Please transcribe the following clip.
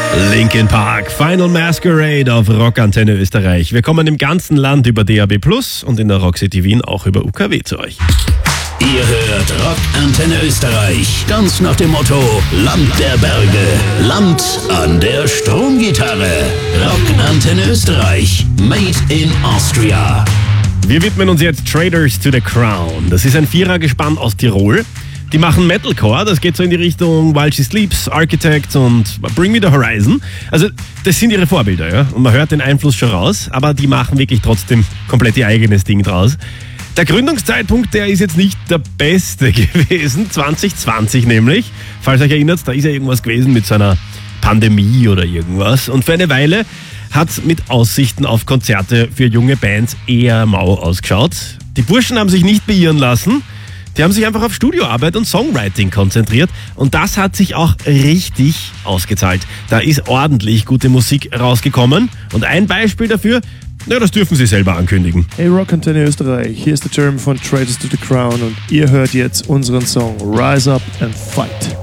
Linkin Park, Final Masquerade auf Rockantenne Österreich. Wir kommen im ganzen Land über DAB+ und in der Rock City Wien auch über UKW zu euch. Ihr hört Rockantenne Österreich, ganz nach dem Motto Land der Berge, Land an der Stromgitarre. Rockantenne Österreich, made in Austria. Wir widmen uns jetzt Traders to the Crown. Das ist ein Vierergespann aus Tirol. Die machen Metalcore, das geht so in die Richtung While She Sleeps, Architect und Bring Me the Horizon. Also das sind ihre Vorbilder, ja. Und man hört den Einfluss schon raus, aber die machen wirklich trotzdem komplett ihr eigenes Ding draus. Der Gründungszeitpunkt, der ist jetzt nicht der beste gewesen, 2020 nämlich. Falls ihr euch erinnert, da ist ja irgendwas gewesen mit so einer Pandemie oder irgendwas. Und für eine Weile hat es mit Aussichten auf Konzerte für junge Bands eher mau ausgeschaut. Die Burschen haben sich nicht beirren lassen. Die haben sich einfach auf Studioarbeit und Songwriting konzentriert und das hat sich auch richtig ausgezahlt. Da ist ordentlich gute Musik rausgekommen und ein Beispiel dafür, ja, das dürfen sie selber ankündigen. Hey Rockantenne Österreich, hier ist der Jeremy von Traders to the Crown und ihr hört jetzt unseren Song Rise Up and Fight.